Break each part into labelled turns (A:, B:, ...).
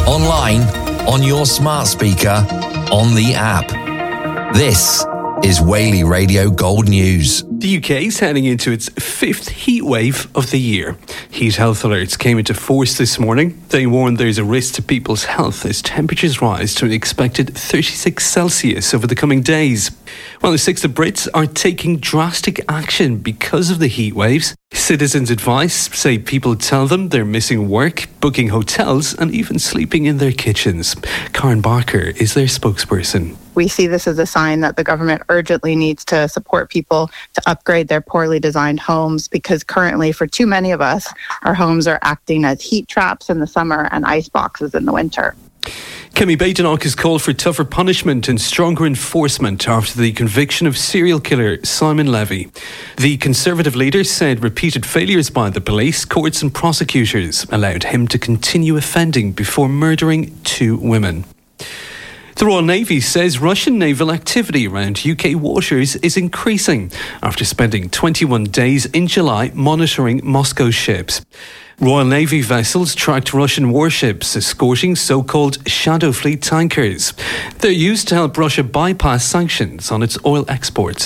A: online, on your smart speaker, on the app. This is Whaley Radio Gold News.
B: The UK is heading into its fifth heat wave of the year. Heat health alerts came into force this morning. They warn there's a risk to people's health as temperatures rise to an expected 36 Celsius over the coming days. Well, the 6 of Brits are taking drastic action because of the heat waves. Citizens' advice say people tell them they're missing work, booking hotels and even sleeping in their kitchens. Karen Barker is their spokesperson.
C: We see this as a sign that the government urgently needs to support people to upgrade their poorly designed homes, because currently for too many of us, our homes are acting as heat traps in the summer and ice boxes in the winter.
B: Kemi Badenoch has called for tougher punishment and stronger enforcement after the conviction of serial killer Simon Levy. The Conservative leader said repeated failures by the police, courts and prosecutors allowed him to continue offending before murdering 2 women. The Royal Navy says Russian naval activity around UK waters is increasing after spending 21 days in July monitoring Moscow ships. Royal Navy vessels tracked Russian warships escorting so-called Shadow Fleet tankers. They're used to help Russia bypass sanctions on its oil exports.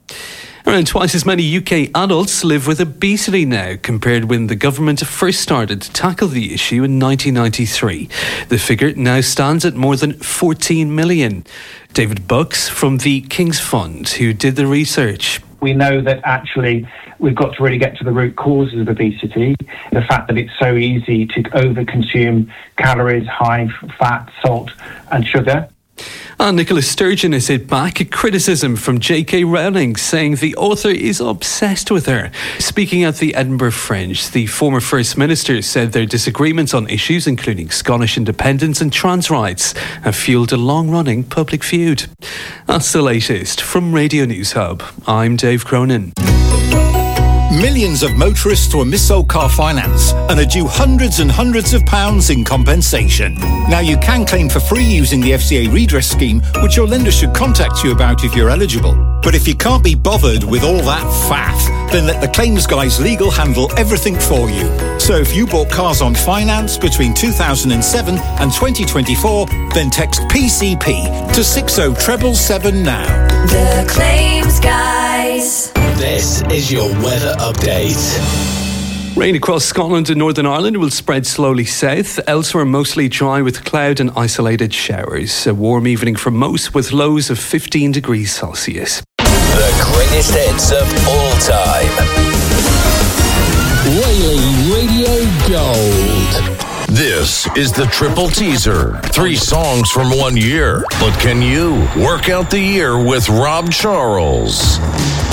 B: Around twice as many UK adults live with obesity now compared when the government first started to tackle the issue in 1993. The figure now stands at more than 14 million. David Bucks from the King's Fund, who did the research.
D: We know that actually we've got to really get to the root causes of obesity. The fact that it's so easy to overconsume calories, high fat, salt and sugar.
B: And Nicola Sturgeon has hit back at criticism from J.K. Rowling, saying the author is obsessed with her. Speaking at the Edinburgh Fringe, the former First Minister said their disagreements on issues including Scottish independence and trans rights have fuelled a long-running public feud. That's the latest from Radio News Hub. I'm Dave Cronin.
E: Millions of motorists were missold car finance and are due hundreds and hundreds of pounds in compensation. Now you can claim for free using the FCA redress scheme, which your lender should contact you about if you're eligible. But if you can't be bothered with all that faff, then let the claims guys legal handle everything for you. So if you bought cars on finance between 2007 and 2024, then text PCP to 60777 now.
F: The Claims Guys.
A: This is your weather update.
B: Rain across Scotland and Northern Ireland will spread slowly south. Elsewhere, mostly dry with cloud and isolated showers. A warm evening for most with lows of 15 degrees Celsius.
A: The greatest hits of all time.
G: Whaley Radio Gold.
H: This is the triple teaser. 3 songs from 1 year. But can you work out the year with Rob Charles?